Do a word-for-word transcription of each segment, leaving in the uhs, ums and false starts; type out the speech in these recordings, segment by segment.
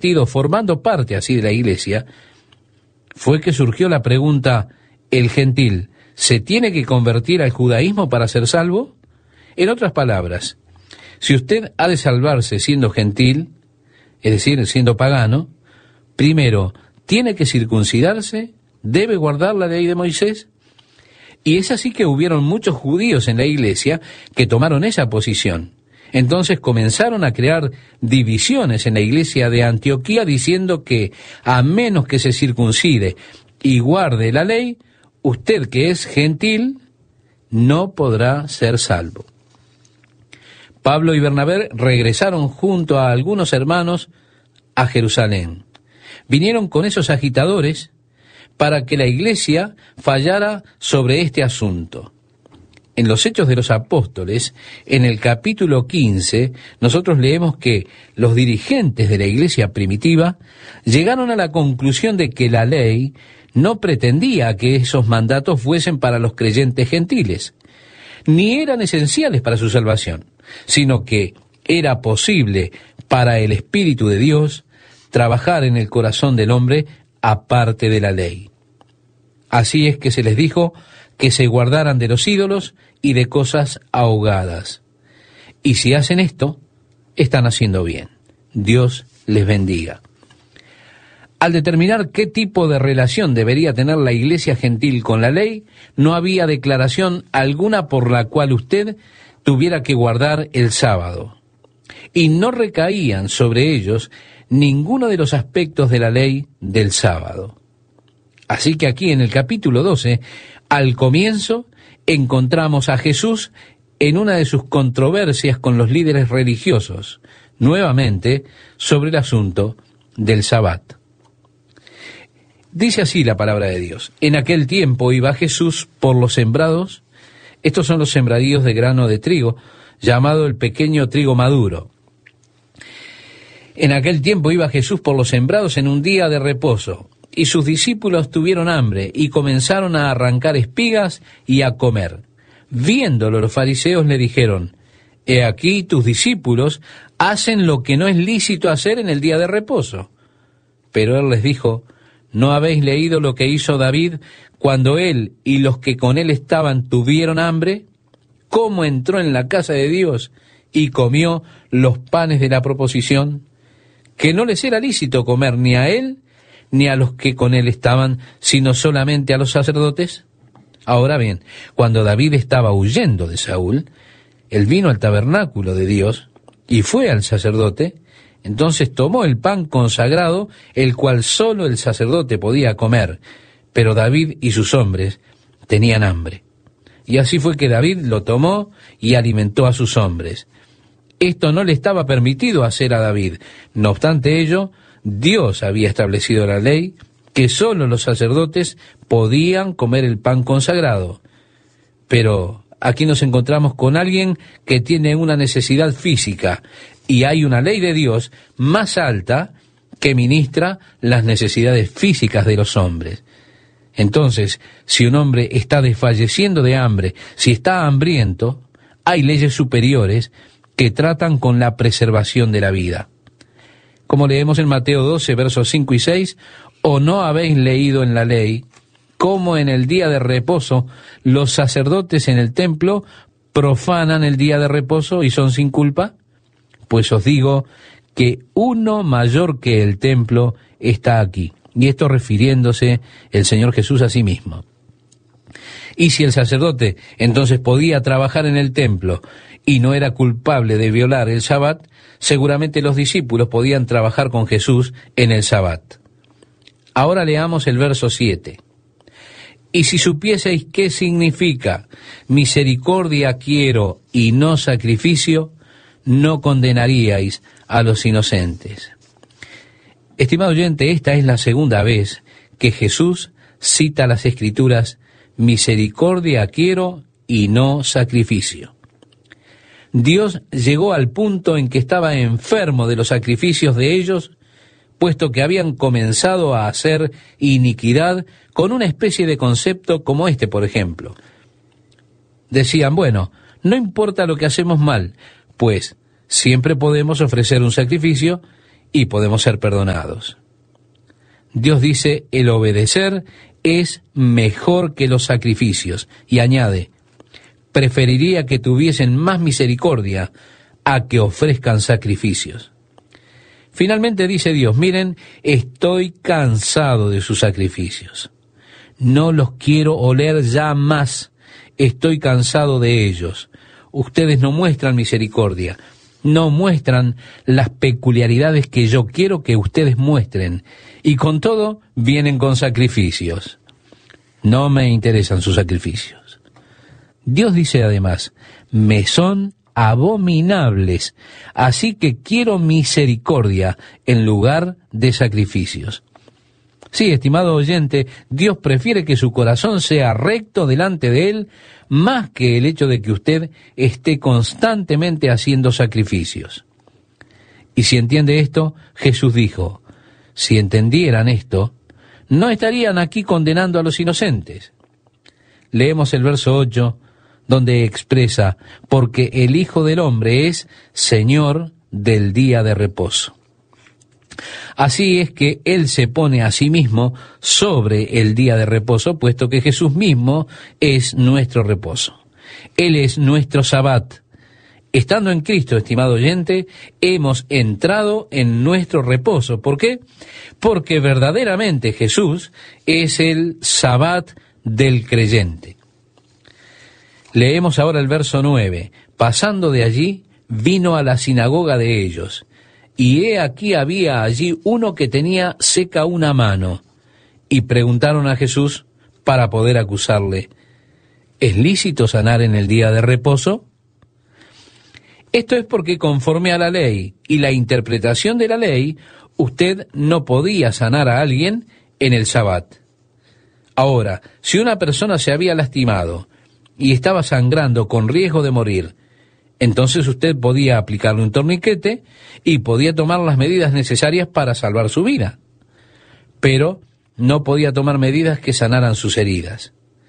convertidos, formando parte así de la iglesia, fue que surgió la pregunta: ¿el gentil se tiene que convertir al judaísmo para ser salvo? En otras palabras, si usted ha de salvarse siendo gentil, es decir, siendo pagano, primero tiene que circuncidarse, debe guardar la ley de Moisés. Y es así que hubieron muchos judíos en la iglesia que tomaron esa posición. Entonces comenzaron a crear divisiones en la iglesia de Antioquía, diciendo que a menos que se circuncide y guarde la ley, usted que es gentil no podrá ser salvo. Pablo y Bernabé regresaron junto a algunos hermanos a Jerusalén. Vinieron con esos agitadores para que la iglesia fallara sobre este asunto. En los Hechos de los Apóstoles, en el capítulo quince, nosotros leemos que los dirigentes de la iglesia primitiva llegaron a la conclusión de que la ley no pretendía que esos mandatos fuesen para los creyentes gentiles, ni eran esenciales para su salvación, sino que era posible para el Espíritu de Dios trabajar en el corazón del hombre aparte de la ley. Así es que se les dijo que se guardaran de los ídolos y de cosas ahogadas. Y si hacen esto, están haciendo bien. Dios les bendiga. Al determinar qué tipo de relación debería tener la iglesia gentil con la ley, no había declaración alguna por la cual usted tuviera que guardar el sábado. Y no recaían sobre ellos ninguno de los aspectos de la ley del sábado. Así que aquí en el capítulo doce, al comienzo, encontramos a Jesús en una de sus controversias con los líderes religiosos, nuevamente sobre el asunto del Sabbat. Dice así la palabra de Dios: en aquel tiempo iba Jesús por los sembrados. Estos son los sembradíos de grano de trigo, llamado el pequeño trigo maduro. En aquel tiempo iba Jesús por los sembrados en un día de reposo, y sus discípulos tuvieron hambre y comenzaron a arrancar espigas y a comer. Viéndolo, los fariseos le dijeron: he aquí tus discípulos hacen lo que no es lícito hacer en el día de reposo. Pero él les dijo: ¿no habéis leído lo que hizo David cuando él y los que con él estaban tuvieron hambre? ¿Cómo entró en la casa de Dios y comió los panes de la proposición? Que no les era lícito comer ni a él ni a los que con él estaban, sino solamente a los sacerdotes. Ahora bien, cuando David estaba huyendo de Saúl, él vino al tabernáculo de Dios y fue al sacerdote. Entonces tomó el pan consagrado, el cual solo el sacerdote podía comer, pero David y sus hombres tenían hambre. Y así fue que David lo tomó y alimentó a sus hombres. Esto no le estaba permitido hacer a David. No obstante ello, Dios había establecido la ley que solo los sacerdotes podían comer el pan consagrado. Pero aquí nos encontramos con alguien que tiene una necesidad física, y hay una ley de Dios más alta que ministra las necesidades físicas de los hombres. Entonces, si un hombre está desfalleciendo de hambre, si está hambriento, hay leyes superiores que tratan con la preservación de la vida. Como leemos en Mateo doce, versos cinco y seis, ¿o no habéis leído en la ley cómo en el día de reposo los sacerdotes en el templo profanan el día de reposo y son sin culpa? Pues os digo que uno mayor que el templo está aquí. Y esto refiriéndose el Señor Jesús a sí mismo. Y si el sacerdote entonces podía trabajar en el templo y no era culpable de violar el Sabbat, seguramente los discípulos podían trabajar con Jesús en el Sabbat. Ahora leamos el verso siete. Y si supieseis qué significa misericordia quiero y no sacrificio, no condenaríais a los inocentes. Estimado oyente, esta es la segunda vez que Jesús cita las Escrituras: misericordia quiero y no sacrificio. Dios llegó al punto en que estaba enfermo de los sacrificios de ellos, puesto que habían comenzado a hacer iniquidad con una especie de concepto como este, por ejemplo. Decían, bueno, no importa lo que hacemos mal, pues siempre podemos ofrecer un sacrificio y podemos ser perdonados. Dios dice, el obedecer es mejor que los sacrificios, y añade, preferiría que tuviesen más misericordia a que ofrezcan sacrificios. Finalmente dice Dios, miren, estoy cansado de sus sacrificios. No los quiero oler ya más. Estoy cansado de ellos. Ustedes no muestran misericordia, no muestran las peculiaridades que yo quiero que ustedes muestren, y con todo vienen con sacrificios. No me interesan sus sacrificios. Dios dice además, me son abominables, así que quiero misericordia en lugar de sacrificios. Sí, estimado oyente, Dios prefiere que su corazón sea recto delante de Él, más que el hecho de que usted esté constantemente haciendo sacrificios. Y si entiende esto, Jesús dijo, si entendieran esto, no estarían aquí condenando a los inocentes. Leemos el verso ocho, donde expresa, porque el Hijo del Hombre es Señor del día de reposo. Así es que Él se pone a sí mismo sobre el día de reposo, puesto que Jesús mismo es nuestro reposo. Él es nuestro Sabbat. Estando en Cristo, estimado oyente, hemos entrado en nuestro reposo. ¿Por qué? Porque verdaderamente Jesús es el Sabbat del creyente. Leemos ahora el verso nueve. Pasando de allí, vino a la sinagoga de ellos. Y he aquí había allí uno que tenía seca una mano. Y preguntaron a Jesús para poder acusarle, ¿es lícito sanar en el día de reposo? Esto es porque conforme a la ley y la interpretación de la ley, usted no podía sanar a alguien en el Sabbat. Ahora, si una persona se había lastimado y estaba sangrando con riesgo de morir, entonces usted podía aplicarle un torniquete y podía tomar las medidas necesarias para salvar su vida. Pero no podía tomar medidas que sanaran sus heridas.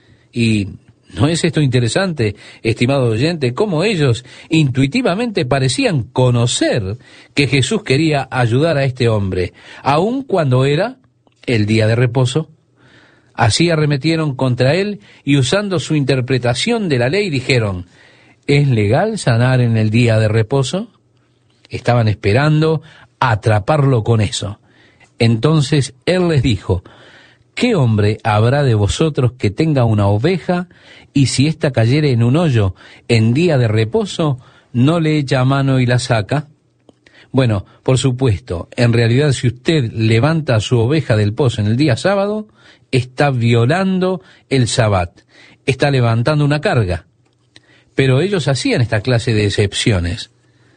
Y ¿no es esto interesante, estimado oyente, cómo ellos intuitivamente parecían conocer que Jesús quería ayudar a este hombre, aun cuando era el día de reposo? Así arremetieron contra él y usando su interpretación de la ley dijeron, ¿es legal sanar en el día de reposo? Estaban esperando atraparlo con eso. Entonces él les dijo, ¿qué hombre habrá de vosotros que tenga una oveja y si ésta cayere en un hoyo en día de reposo, no le echa mano y la saca? Bueno, por supuesto, en realidad si usted levanta a su oveja del pozo en el día sábado, está violando el Sabbat, está levantando una carga. Pero ellos hacían esta clase de excepciones.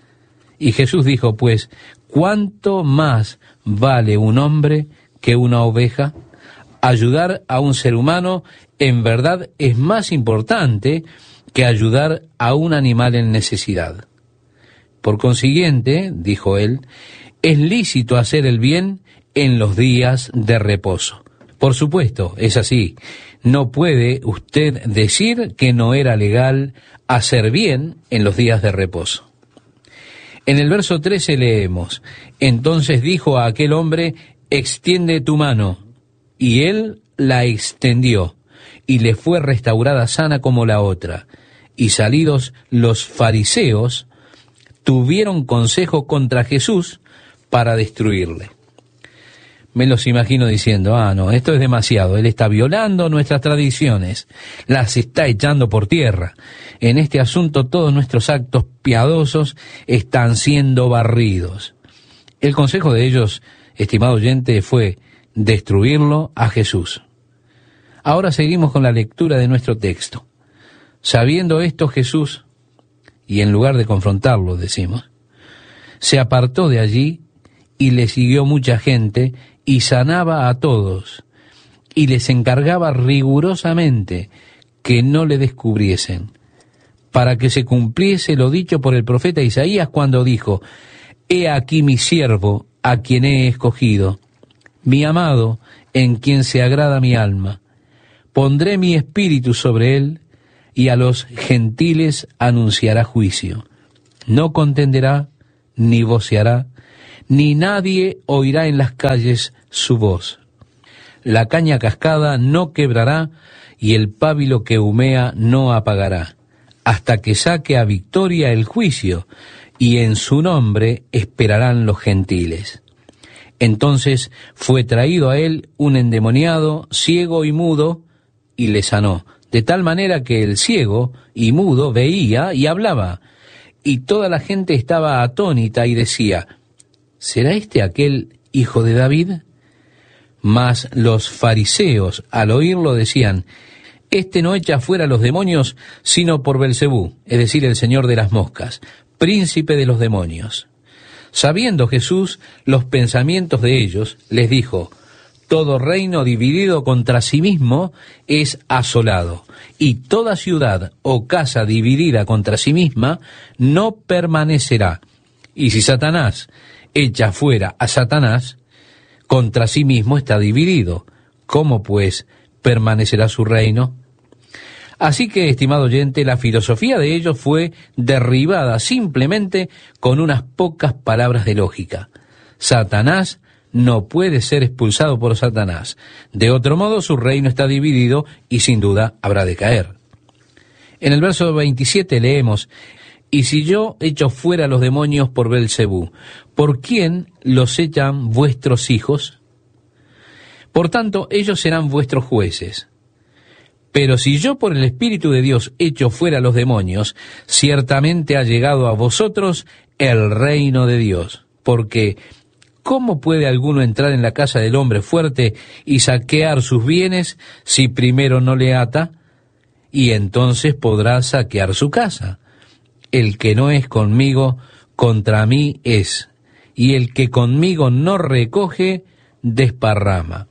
Y Jesús dijo, pues, ¿cuánto más vale un hombre que una oveja? Ayudar a un ser humano en verdad es más importante que ayudar a un animal en necesidad. Por consiguiente, dijo él, es lícito hacer el bien en los días de reposo. Por supuesto, es así. No puede usted decir que no era legal hacer bien en los días de reposo. En el verso trece leemos, entonces dijo a aquel hombre, extiende tu mano. Y él la extendió, y le fue restaurada sana como la otra. Y salidos los fariseos, tuvieron consejo contra Jesús para destruirle. Me los imagino diciendo, ah, no, esto es demasiado, él está violando nuestras tradiciones, las está echando por tierra. En este asunto todos nuestros actos piadosos están siendo barridos. El consejo de ellos, estimado oyente, fue destruirlo a Jesús. Ahora seguimos con la lectura de nuestro texto. Sabiendo esto Jesús, y en lugar de confrontarlo, decimos, se apartó de allí y le siguió mucha gente y sanaba a todos y les encargaba rigurosamente que no le descubriesen, para que se cumpliese lo dicho por el profeta Isaías cuando dijo, he aquí mi siervo a quien he escogido, mi amado en quien se agrada mi alma. Pondré mi espíritu sobre él y a los gentiles anunciará juicio. No contenderá, ni voceará, ni nadie oirá en las calles su voz. La caña cascada no quebrará, y el pábilo que humea no apagará, hasta que saque a victoria el juicio, y en su nombre esperarán los gentiles. Entonces fue traído a él un endemoniado, ciego y mudo, y le sanó, de tal manera que el ciego y mudo veía y hablaba, y toda la gente estaba atónita y decía: ¿será este aquel hijo de David? Mas los fariseos, al oírlo, decían: este no echa fuera los demonios, sino por Belcebú, es decir, el señor de las moscas, príncipe de los demonios. Sabiendo Jesús los pensamientos de ellos, les dijo: todo reino dividido contra sí mismo es asolado, y toda ciudad o casa dividida contra sí misma no permanecerá. Y si Satanás echa fuera a Satanás, contra sí mismo está dividido. ¿Cómo pues permanecerá su reino? Así que, estimado oyente, la filosofía de ellos fue derribada simplemente con unas pocas palabras de lógica. Satanás no puede ser expulsado por Satanás. De otro modo, su reino está dividido y sin duda habrá de caer. En el verso veintisiete leemos: y si yo echo fuera los demonios por Belcebú, ¿por quién los echan vuestros hijos? Por tanto, ellos serán vuestros jueces. Pero si yo por el Espíritu de Dios echo fuera los demonios, ciertamente ha llegado a vosotros el reino de Dios. Porque, ¿cómo puede alguno entrar en la casa del hombre fuerte y saquear sus bienes si primero no le ata? Y entonces podrá saquear su casa. El que no es conmigo, contra mí es, y el que conmigo no recoge, desparrama.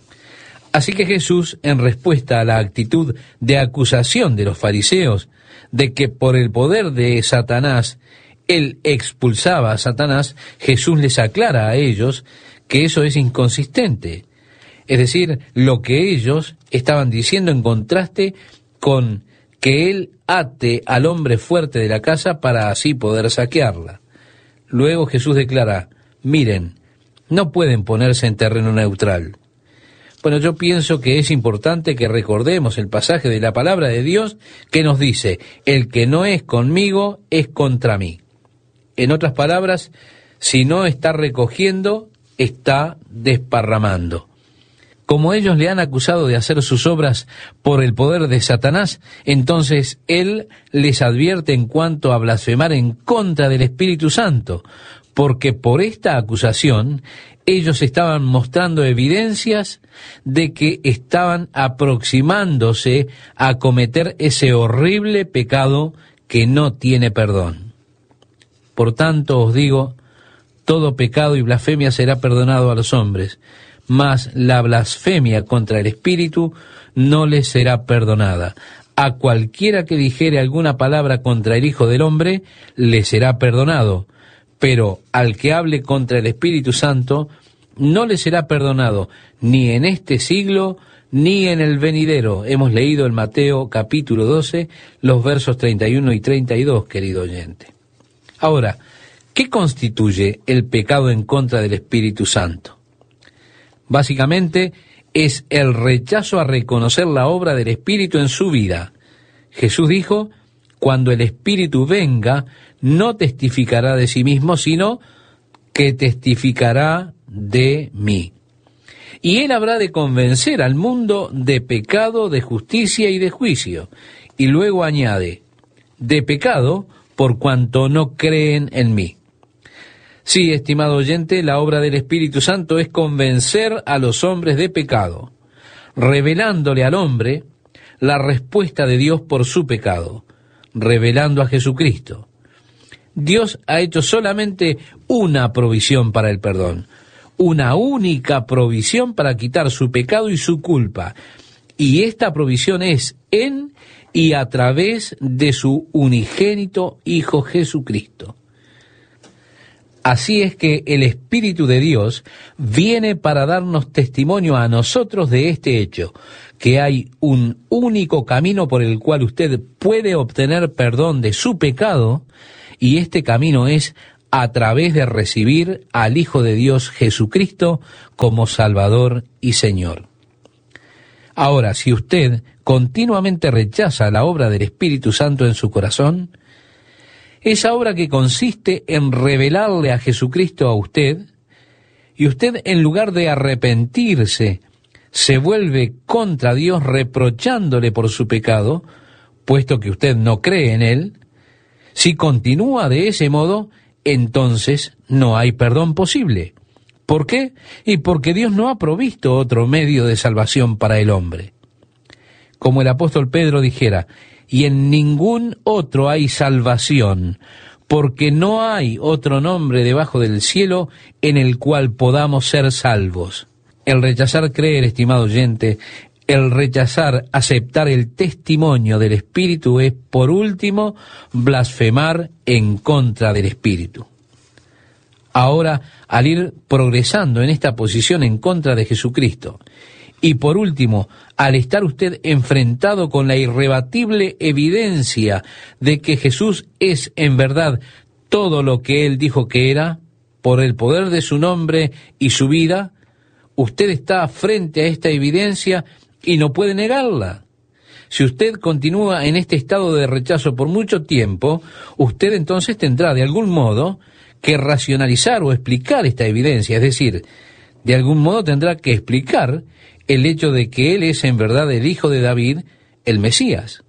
Así que Jesús, en respuesta a la actitud de acusación de los fariseos, de que por el poder de Satanás él expulsaba a Satanás, Jesús les aclara a ellos que eso es inconsistente. Es decir, lo que ellos estaban diciendo en contraste con que él ate al hombre fuerte de la casa para así poder saquearla. Luego Jesús declara: miren, no pueden ponerse en terreno neutral. Bueno, yo pienso que es importante que recordemos el pasaje de la palabra de Dios que nos dice: el que no es conmigo es contra mí. En otras palabras, si no está recogiendo, está desparramando. Como ellos le han acusado de hacer sus obras por el poder de Satanás, entonces él les advierte en cuanto a blasfemar en contra del Espíritu Santo, porque por esta acusación ellos estaban mostrando evidencias de que estaban aproximándose a cometer ese horrible pecado que no tiene perdón. Por tanto os digo, todo pecado y blasfemia será perdonado a los hombres, mas la blasfemia contra el Espíritu no les será perdonada. A cualquiera que dijere alguna palabra contra el Hijo del Hombre, le será perdonado, pero al que hable contra el Espíritu Santo, no le será perdonado, ni en este siglo, ni en el venidero. Hemos leído en Mateo capítulo doce, los versos treinta y uno y treinta y dos, querido oyente. Ahora, ¿qué constituye el pecado en contra del Espíritu Santo? Básicamente, es el rechazo a reconocer la obra del Espíritu en su vida. Jesús dijo: cuando el Espíritu venga, no testificará de sí mismo, sino que testificará de mí. Y él habrá de convencer al mundo de pecado, de justicia y de juicio. Y luego añade: de pecado, por cuanto no creen en mí. Sí, estimado oyente, la obra del Espíritu Santo es convencer a los hombres de pecado, revelándole al hombre la respuesta de Dios por su pecado, revelando a Jesucristo. Dios ha hecho solamente una provisión para el perdón, una única provisión para quitar su pecado y su culpa, y esta provisión es en y a través de su unigénito Hijo Jesucristo. Así es que el Espíritu de Dios viene para darnos testimonio a nosotros de este hecho, que hay un único camino por el cual usted puede obtener perdón de su pecado, y este camino es a través de recibir al Hijo de Dios Jesucristo como Salvador y Señor. Ahora, si usted continuamente rechaza la obra del Espíritu Santo en su corazón, esa obra que consiste en revelarle a Jesucristo a usted, y usted en lugar de arrepentirse, se vuelve contra Dios reprochándole por su pecado, puesto que usted no cree en Él, si continúa de ese modo, entonces no hay perdón posible. ¿Por qué? Y porque Dios no ha provisto otro medio de salvación para el hombre. Como el apóstol Pedro dijera, y en ningún otro hay salvación, porque no hay otro nombre debajo del cielo en el cual podamos ser salvos. El rechazar creer, estimado oyente, el rechazar aceptar el testimonio del Espíritu es, por último, blasfemar en contra del Espíritu. Ahora, al ir progresando en esta posición en contra de Jesucristo, y por último, al estar usted enfrentado con la irrebatible evidencia de que Jesús es en verdad todo lo que Él dijo que era, por el poder de su nombre y su vida, usted está frente a esta evidencia y no puede negarla. Si usted continúa en este estado de rechazo por mucho tiempo, usted entonces tendrá de algún modo que racionalizar o explicar esta evidencia, es decir, de algún modo tendrá que explicar el hecho de que Él es en verdad el Hijo de David, el Mesías.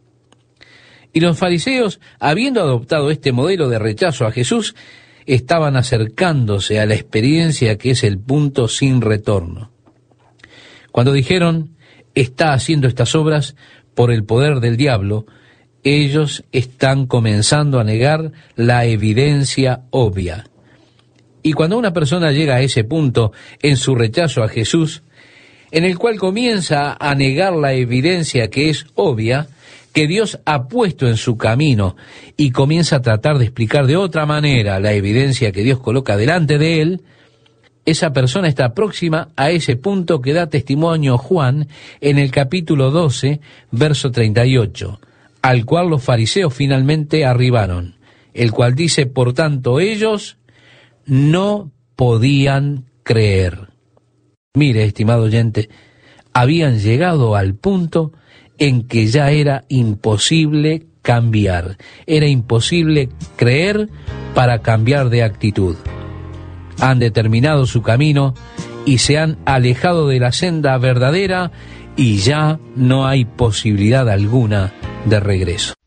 Y los fariseos, habiendo adoptado este modelo de rechazo a Jesús, estaban acercándose a la experiencia que es el punto sin retorno. Cuando dijeron, está haciendo estas obras por el poder del diablo, ellos están comenzando a negar la evidencia obvia. Y cuando una persona llega a ese punto en su rechazo a Jesús, en el cual comienza a negar la evidencia que es obvia, que Dios ha puesto en su camino, y comienza a tratar de explicar de otra manera la evidencia que Dios coloca delante de él, esa persona está próxima a ese punto que da testimonio Juan en el capítulo doce, verso treinta y ocho, al cual los fariseos finalmente arribaron, el cual dice, por tanto, ellos no podían creer. Mire, estimado oyente, habían llegado al punto en que ya era imposible cambiar, era imposible creer para cambiar de actitud. Han determinado su camino y se han alejado de la senda verdadera y ya no hay posibilidad alguna de regreso.